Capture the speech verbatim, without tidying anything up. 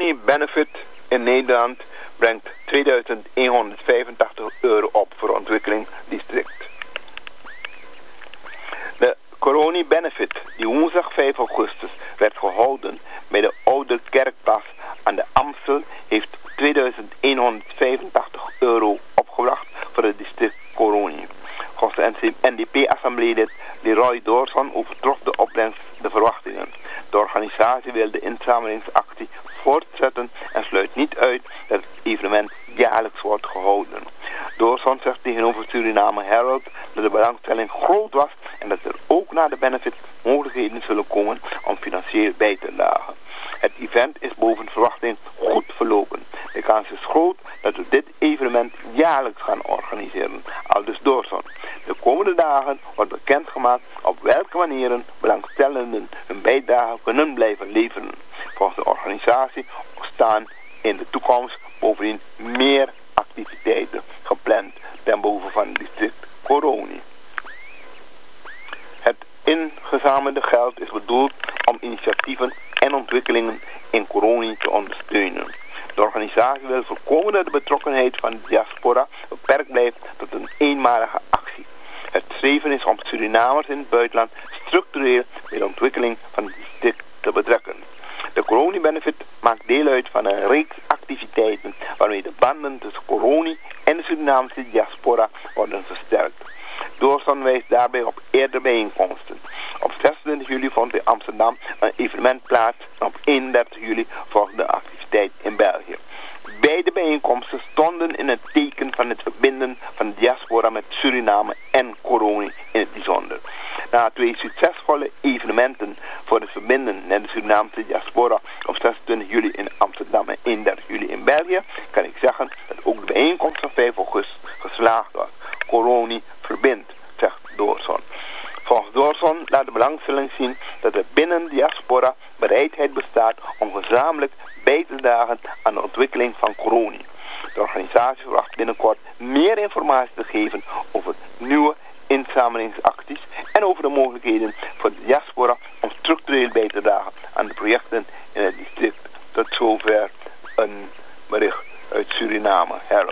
Corona-benefit in Nederland brengt tweeduizend eenhonderdvijfentachtig euro op voor ontwikkelingsdistrict. De Corona-benefit die woensdag vijf augustus werd gehouden bij de Oude Kerkplas aan de Amstel heeft tweeduizend eenhonderdvijfentachtig euro opgebracht voor het district Corona. Volgens de N D P-assemblelid Leroy Doorson overtrof de opbrengst de verwachtingen. De organisatie wil de inzamelingsactie voortzetten en sluit niet uit dat het evenement jaarlijks wordt gehouden. Doorson zegt tegenover Suriname Herald dat de belangstelling groot was en dat er ook na de benefit mogelijkheden zullen komen om financieel bij te dragen. Het event is boven verwachting goed verlopen. De kans is groot dat we dit evenement jaarlijks gaan organiseren. Aldus Doorson. De komende dagen wordt bekendgemaakt op welke manieren belangstellenden hun bijdrage kunnen blijven leveren. Volgens de organisatie staan in de toekomst bovendien meer activiteiten gepland ten behoeve van het district Corona. Het ingezamelde geld is bedoeld om initiatieven en ontwikkelingen in Corona te ondersteunen. De organisatie wil voorkomen dat de betrokkenheid van de diaspora beperkt blijft tot een eenmalige actie. Het streven is om Surinamers in het buitenland structureel bij de ontwikkeling van het district te betrekken. De Corona-benefit maakt deel uit van een reeks activiteiten waarmee de banden tussen Corona en de Surinaamse diaspora worden versterkt. Doorson wijst daarbij op eerdere bijeenkomsten. Op zesentwintig juli vond in Amsterdam een evenement plaats en op eenendertig juli volgde de activiteit in België. Beide bijeenkomsten stonden in het teken van het verbinden van de diaspora met Suriname en Corona in het bijzonder. Na twee succesvolle evenementen voor het verbinden met de Surinaamse diaspora op zesentwintig juli in Amsterdam en eenendertig juli in België, kan ik zeggen dat ook de bijeenkomst van vijf augustus geslaagd was. Corona verbindt, zegt Doorson. Volgens Doorson laat de belangstelling zien dat er binnen de diaspora bereidheid bestaat om gezamenlijk bij te dragen aan de ontwikkeling van Corona. De organisatie verwacht binnenkort meer informatie te geven over nieuwe inzamelingsacties en over de mogelijkheden voor de diaspora om structureel bij te dragen aan de projecten in het district. Tot zover een bericht uit Suriname Herald.